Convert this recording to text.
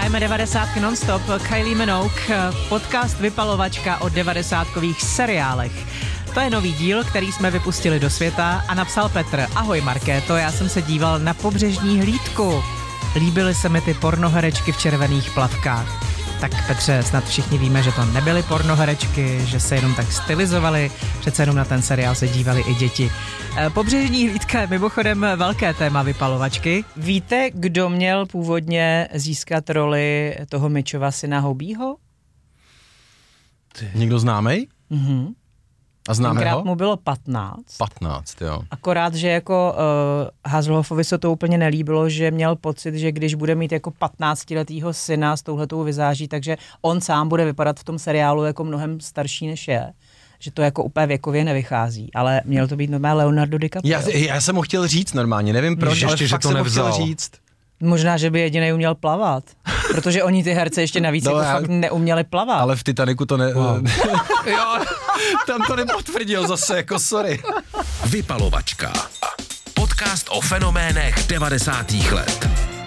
Hrajeme 90 non-stop, Kylie Minogue, podcast Vypalovačka o 90kových seriálech. To je nový díl, který jsme vypustili do světa a napsal Petr. Ahoj Markéto, já jsem se díval na Pobřežní hlídku. Líbily se mi ty pornoherečky v červených plavkách. Tak Petře, snad všichni víme, že to nebyly pornoherečky, že se jenom tak stylizovaly, přece jenom na ten seriál se dívali i děti. Pobřežní hlídka je mimochodem velké téma Vypalovačky. Víte, kdo měl původně získat roli toho Mitchova syna Hobieho? Někdo známej? Mhm. A známe Tenkrát ho? mu bylo 15. 15, jo. Akorát, že jako Hasselhoffovi se to úplně nelíbilo, že měl pocit, že když bude mít jako 15letýho syna s touhletou vizáží, takže on sám bude vypadat v tom seriálu jako mnohem starší než je. Že to jako úplně věkově nevychází, ale měl to být normálně Leonardo DiCaprio. Já jsem ho chtěl říct normálně, nevím proč, ale ještě, fakt že to jsem ho nevzal. chtěl říct. Možná, že by jedinej uměl plavat, protože oni ty herce ještě navíc No, jako já- fakt neuměli plavat. Ale v Titaniku to ne... Wow. Jo, tam to nepotvrdil zase, jako sorry. Vypalovačka. Podcast o fenoménech 90. let.